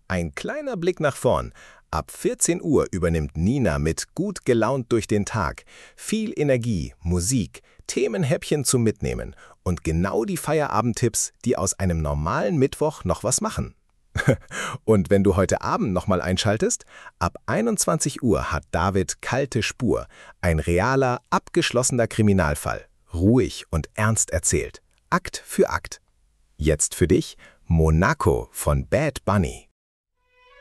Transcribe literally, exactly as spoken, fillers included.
Ein kleiner Blick nach vorn. Ab vierzehn Uhr übernimmt Nina mit Gut gelaunt durch den Tag. Viel Energie, Musik, Themenhäppchen zum Mitnehmen und genau die Feierabendtipps, die aus einem normalen Mittwoch noch was machen. Und wenn du heute Abend nochmal einschaltest, ab einundzwanzig Uhr hat David Kalte Spur, ein realer, abgeschlossener Kriminalfall, ruhig und ernst erzählt, Akt für Akt. Jetzt für dich Monaco von Bad Bunny.